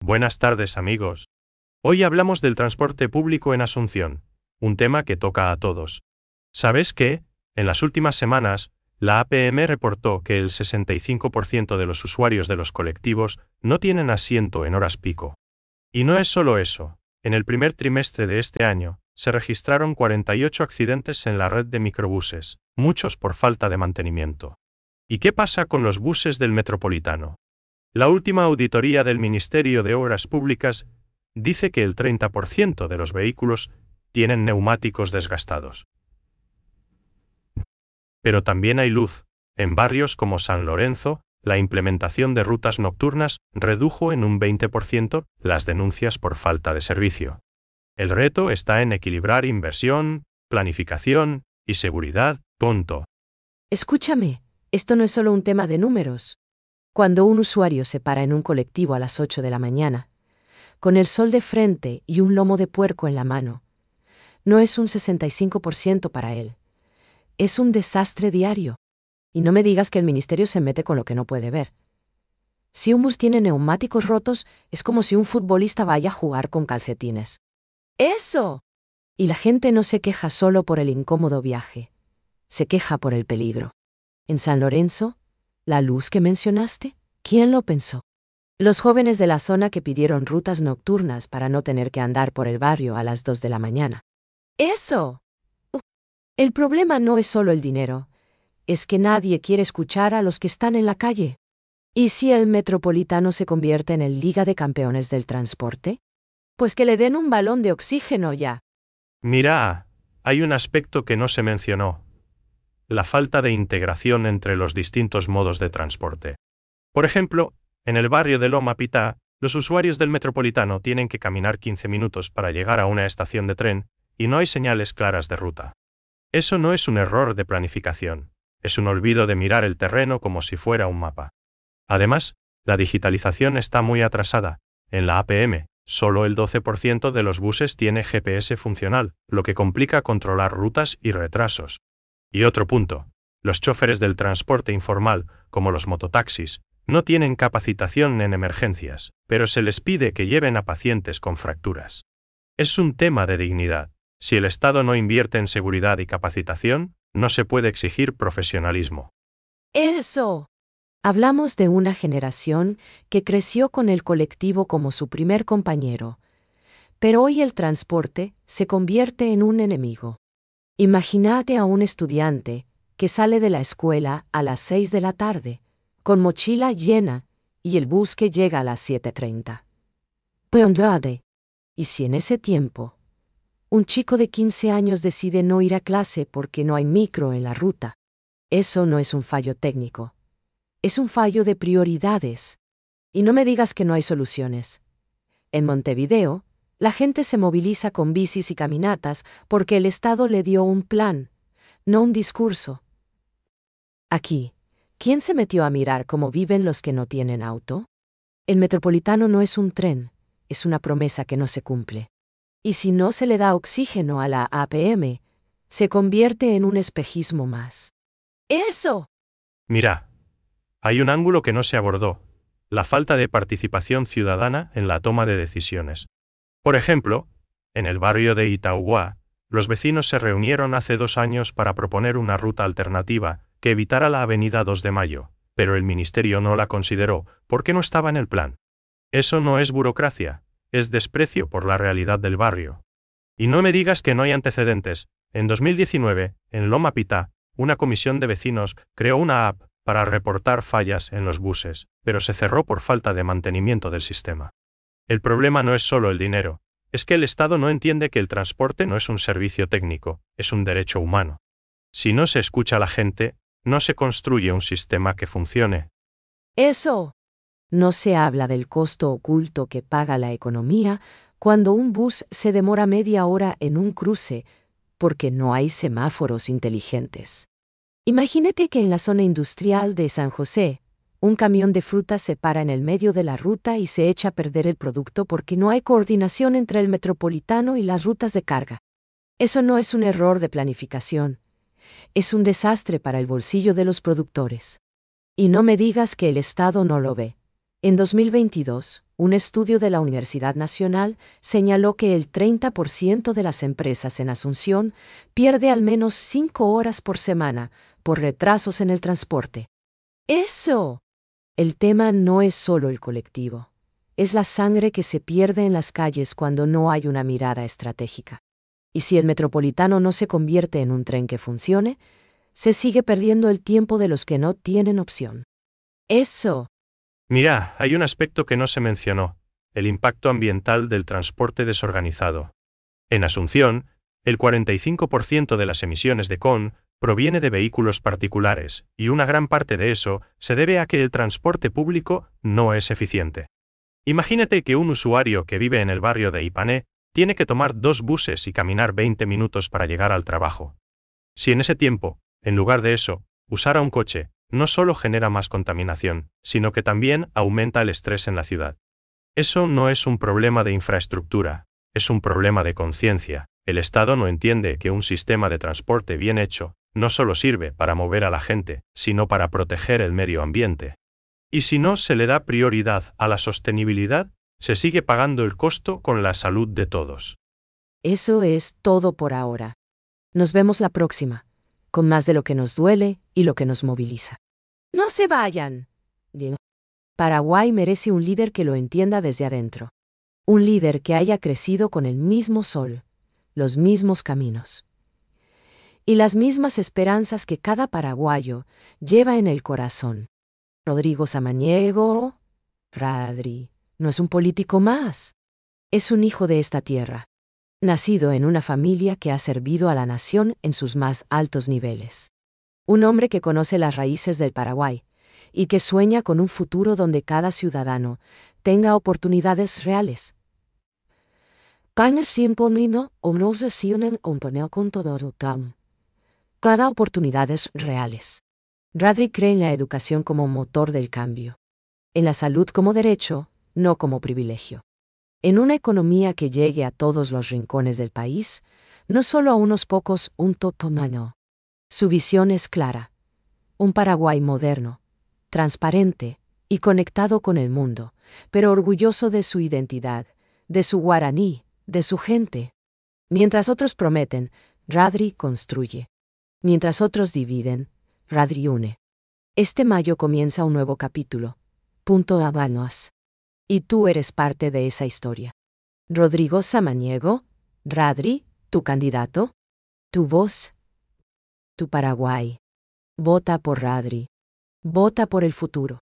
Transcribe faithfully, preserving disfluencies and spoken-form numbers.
Buenas tardes, amigos. Hoy hablamos del transporte público en Asunción, un tema que toca a todos. ¿Sabes qué? En las últimas semanas, la A P M reportó que el sesenta y cinco por ciento de los usuarios de los colectivos no tienen asiento en horas pico. Y no es solo eso. En el primer trimestre de este año, se registraron cuarenta y ocho accidentes en la red de microbuses, muchos por falta de mantenimiento. ¿Y qué pasa con los buses del Metropolitano? La última auditoría del Ministerio de Obras Públicas dice que el treinta por ciento de los vehículos tienen neumáticos desgastados. Pero también hay luz. En barrios como San Lorenzo, la implementación de rutas nocturnas redujo en un veinte por ciento las denuncias por falta de servicio. El reto está en equilibrar inversión, planificación y seguridad, punto. Escúchame, esto no es solo un tema de números. Cuando un usuario se para en un colectivo a las ocho de la mañana, con el sol de frente y un lomo de puerco en la mano, no es un sesenta y cinco por ciento para él. Es un desastre diario. Y no me digas que el ministerio se mete con lo que no puede ver. Si un bus tiene neumáticos rotos, es como si un futbolista vaya a jugar con calcetines. ¡Eso! Y la gente no se queja solo por el incómodo viaje. Se queja por el peligro. En San Lorenzo, la luz que mencionaste, ¿quién lo pensó? Los jóvenes de la zona que pidieron rutas nocturnas para no tener que andar por el barrio a las dos de la mañana. ¡Eso! Uh, el problema no es solo el dinero. Es que nadie quiere escuchar a los que están en la calle. ¿Y si el Metropolitano se convierte en el Liga de Campeones del Transporte? Pues que le den un balón de oxígeno ya. Mira, hay un aspecto que no se mencionó. La falta de integración entre los distintos modos de transporte. Por ejemplo, en el barrio de Loma Pitá, los usuarios del Metropolitano tienen que caminar quince minutos para llegar a una estación de tren, y no hay señales claras de ruta. Eso no es un error de planificación. Es un olvido de mirar el terreno como si fuera un mapa. Además, la digitalización está muy atrasada. En la A P M, solo el doce por ciento de los buses tiene G P S funcional, lo que complica controlar rutas y retrasos. Y otro punto, los choferes del transporte informal, como los mototaxis, no tienen capacitación en emergencias, pero se les pide que lleven a pacientes con fracturas. Es un tema de dignidad. Si el Estado no invierte en seguridad y capacitación, no se puede exigir profesionalismo. ¡Eso! Hablamos de una generación que creció con el colectivo como su primer compañero. Pero hoy el transporte se convierte en un enemigo. Imagínate a un estudiante que sale de la escuela a las seis de la tarde, con mochila llena, y el bus que llega a las siete treinta. Y si en ese tiempo un chico de quince años decide no ir a clase porque no hay micro en la ruta. Eso no es un fallo técnico. Es un fallo de prioridades. Y no me digas que no hay soluciones. En Montevideo, la gente se moviliza con bicis y caminatas porque el Estado le dio un plan, no un discurso. Aquí, ¿quién se metió a mirar cómo viven los que no tienen auto? El Metropolitano no es un tren, es una promesa que no se cumple. Y si no se le da oxígeno a la A P M, se convierte en un espejismo más. ¡Eso! Mira, hay un ángulo que no se abordó, la falta de participación ciudadana en la toma de decisiones. Por ejemplo, en el barrio de Itauguá, los vecinos se reunieron hace dos años para proponer una ruta alternativa que evitara la avenida dos de mayo, pero el ministerio no la consideró porque no estaba en el plan. Eso no es burocracia. Es desprecio por la realidad del barrio. Y no me digas que no hay antecedentes. En dos mil diecinueve, en Loma Pitá, una comisión de vecinos creó una app para reportar fallas en los buses, pero se cerró por falta de mantenimiento del sistema. El problema no es solo el dinero, es que el Estado no entiende que el transporte no es un servicio técnico, es un derecho humano. Si no se escucha a la gente, no se construye un sistema que funcione. ¡Eso! No se habla del costo oculto que paga la economía cuando un bus se demora media hora en un cruce porque no hay semáforos inteligentes. Imagínate que en la zona industrial de San José, un camión de frutas se para en el medio de la ruta y se echa a perder el producto porque no hay coordinación entre el Metropolitano y las rutas de carga. Eso no es un error de planificación, es un desastre para el bolsillo de los productores. Y no me digas que el Estado no lo ve. En dos mil veintidós, Un estudio de la Universidad Nacional señaló que el treinta por ciento de las empresas en Asunción pierde al menos cinco horas por semana por retrasos en el transporte. ¡Eso! El tema no es solo el colectivo. Es la sangre que se pierde en las calles cuando no hay una mirada estratégica. Y si el metropolitano no se convierte en un tren que funcione, se sigue perdiendo el tiempo de los que no tienen opción. ¡Eso! Mira, hay un aspecto que no se mencionó, el impacto ambiental del transporte desorganizado. En Asunción, el cuarenta y cinco por ciento de las emisiones de C O N proviene de vehículos particulares, y una gran parte de eso se debe a que el transporte público no es eficiente. Imagínate que un usuario que vive en el barrio de Ipané tiene que tomar dos buses y caminar veinte minutos para llegar al trabajo. Si en ese tiempo, en lugar de eso, usara un coche, no solo genera más contaminación, sino que también aumenta el estrés en la ciudad. Eso no es un problema de infraestructura, es un problema de conciencia. El Estado no entiende que un sistema de transporte bien hecho no solo sirve para mover a la gente, sino para proteger el medio ambiente. Y si no se le da prioridad a la sostenibilidad, se sigue pagando el costo con la salud de todos. Eso es todo por ahora. Nos vemos la próxima, con más de lo que nos duele y lo que nos moviliza. ¡No se vayan! Paraguay merece un líder que lo entienda desde adentro. Un líder que haya crecido con el mismo sol, los mismos caminos y las mismas esperanzas que cada paraguayo lleva en el corazón. Rodrigo Samaniego, Radri, no es un político más. Es un hijo de esta tierra, nacido en una familia que ha servido a la nación en sus más altos niveles. Un hombre que conoce las raíces del Paraguay y que sueña con un futuro donde cada ciudadano tenga oportunidades reales. Cada oportunidades reales. Radri cree en la educación como motor del cambio. En la salud como derecho, no como privilegio. En una economía que llegue a todos los rincones del país, no solo a unos pocos, un totomano. Su visión es clara. Un Paraguay moderno, transparente y conectado con el mundo, pero orgulloso de su identidad, de su guaraní, de su gente. Mientras otros prometen, Radri construye. Mientras otros dividen, Radri une. Este mayo comienza un nuevo capítulo. Punto Habanos. Y tú eres parte de esa historia. Rodrigo Samaniego, Radri, tu candidato, tu voz, tu Paraguay. Vota por Radri. Vota por el futuro.